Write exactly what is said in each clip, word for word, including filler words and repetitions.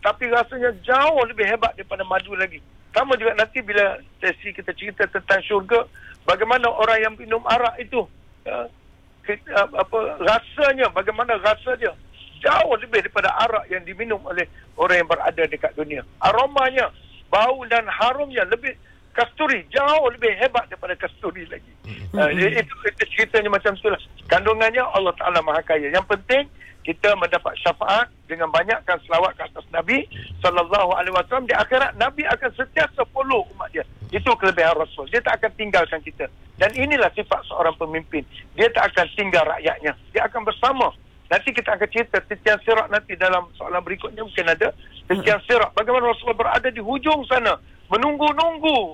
tapi rasanya jauh lebih hebat daripada madu lagi. Sama juga nanti bila sesi kita cerita tentang syurga, bagaimana orang yang minum arak itu, uh, kita, uh, apa rasanya, bagaimana rasa dia jauh lebih daripada arak yang diminum oleh orang yang berada dekat dunia. Aromanya, bau dan harumnya lebih kasturi, jauh lebih hebat daripada kasturi lagi. Uh, itu, itu ceritanya macam itulah. Kandungannya Allah Ta'ala Maha Kaya. Yang penting kita mendapat syafaat dengan banyakkan selawat ke atas Nabi sallallahu alaihi wasallam. Di akhirat Nabi akan sentiasa follow umat dia. Itu kelebihan Rasul. Dia tak akan tinggalkan kita. Dan inilah sifat seorang pemimpin. Dia tak akan tinggal rakyatnya. Dia akan bersama. Nanti kita akan cerita titian sirat nanti dalam soalan berikutnya mungkin ada titian sirat. Bagaimana Rasulullah berada di hujung sana menunggu-nunggu.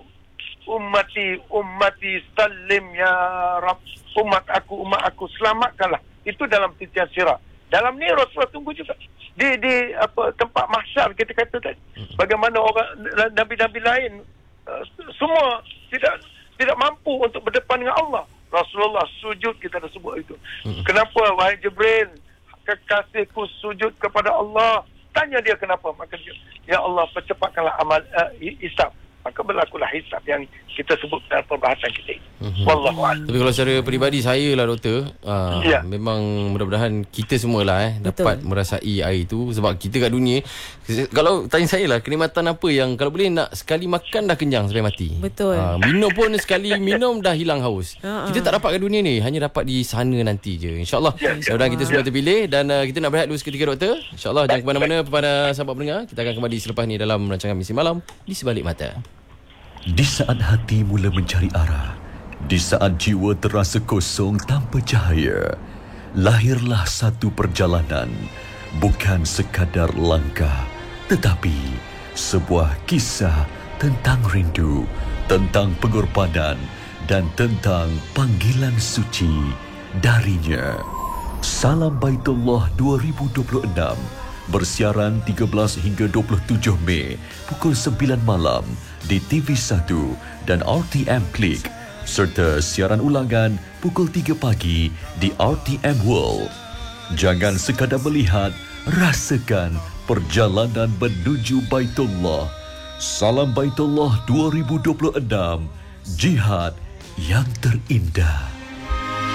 Ummati, ummati salim ya Rab. Umat aku, umat aku, selamatkanlah. Itu dalam titian sirat. Dalam ni Rasulullah tunggu juga di di apa tempat mahsyar kita kata tadi. Bagaimana orang nabi-nabi lain uh, semua tidak tidak mampu untuk berdepan dengan Allah. Rasulullah sujud, kita dah sebut itu. Kenapa wahai Jibril, kekasihku sujud kepada Allah? Tanya dia kenapa, maka dia, ya Allah percepatkanlah amal uh, hisab. Maka berlakulah hisab yang kita sebut dalam perbahasan kita ini. Mm-hmm. Wallahu a'lam. Tapi kalau secara peribadi saya lah doktor, uh, ya. memang mudah-mudahan kita semualah eh dapat merasai air itu, sebab kita kat dunia, kalau tanya saya lah, kenikmatan apa yang kalau boleh nak sekali makan dah kenyang sampai mati. Betul. Uh, minum pun sekali minum dah hilang haus. Uh-huh. Kita tak dapat kat dunia ni, hanya dapat di sana nanti je. InsyaAllah. Ya, ya. Mudah-mudahan kita semua terpilih dan uh, kita nak berehat dulu seketika doktor. InsyaAllah jangan ke mana-mana kepada sahabat pendengar. Kita akan kembali selepas ni dalam rancangan Misi Malam di Sebalik Mata. Di saat hati mula mencari arah, di saat jiwa terasa kosong tanpa cahaya, lahirlah satu perjalanan, bukan sekadar langkah, tetapi sebuah kisah tentang rindu, tentang pengorbanan, dan tentang panggilan suci darinya. Salam Baitullah dua ribu dua puluh enam bersiaran tiga belas hingga dua puluh tujuh Mei pukul sembilan malam di T V satu dan R T M Klik, serta siaran ulangan pukul tiga pagi di R T M World. Jangan sekadar melihat, rasakan perjalanan menuju Baitullah. Salam Baitullah dua ribu dua puluh enam, jihad yang terindah.